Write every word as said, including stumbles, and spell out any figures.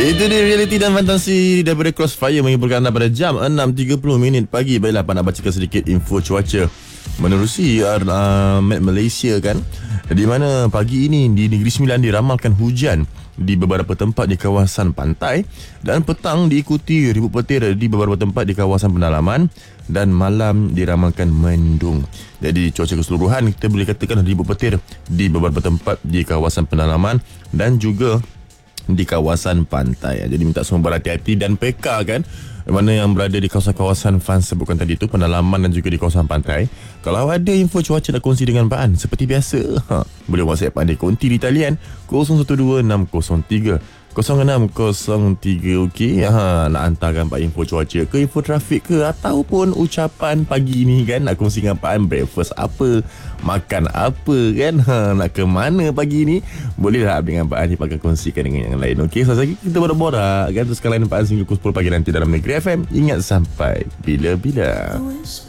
Itu dia realiti dan fantasi daripada Crossfire menghiburkan anda pada jam enam tiga puluh minit pagi. Baiklah, Pak nak bacakan sedikit info cuaca menerusi uh, map Malaysia kan, di mana pagi ini di Negeri Sembilan diramalkan hujan di beberapa tempat di kawasan pantai dan petang diikuti ribut petir di beberapa tempat di kawasan pedalaman dan malam diramalkan mendung. Jadi cuaca keseluruhan kita boleh katakan ribut petir di beberapa tempat di kawasan pedalaman dan juga di kawasan pantai. Jadi minta semua berhati-hati dan peka kan, mana yang berada di kawasan-kawasan Fan sebutkan tadi tu, pedalaman dan juga di kawasan pantai. Kalau ada info cuaca nak kongsi dengan Pak An, seperti biasa ha, boleh WhatsApp Pak An di konti di talian kosong satu dua enam kosong tiga kosong enam kosong tiga. Okey, ha, nak hantarkan Pak info cuaca ke, info trafik ke, ataupun ucapan pagi ni kan, nak kongsi dengan Pak An breakfast apa, makan apa kan, ha, nak ke mana pagi ni, bolehlah dengan Pak An ni pakai kongsikan dengan yang lain. Okey, so lagi kita borak-borak kan, terus kalian Pak An sehingga pukul sepuluh pagi nanti dalam Negeri F M. Ingat sampai bila-bila.